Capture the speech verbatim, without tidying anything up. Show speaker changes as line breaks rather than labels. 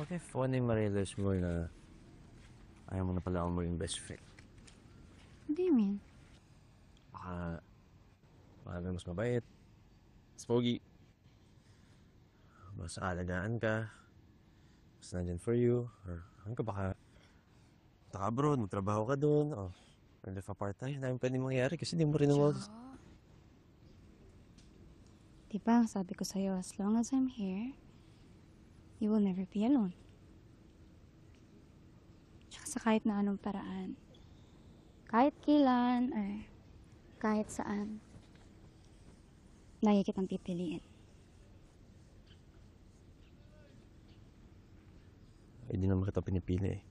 Bakit funny ma-realize mo na ayaw mo na pala ako maging best friend?
What do you mean?
Baka, baka may mas mabait, mas pogi, mas aalagaan ka, mas nandyan for you, or ano ka, baka punta ka abroad, magtrabaho ka dun, o live apart tayo, dami pwede mangyari kasi di mo rin naman.
Diba, sabi ko sa'yo, as long as I'm here, you will never be alone. Tsaka sa kahit na anong paraan. Kahit kailan, or kahit saan, lagi kitang pipiliin.
Ay, di naman kita pinipili eh.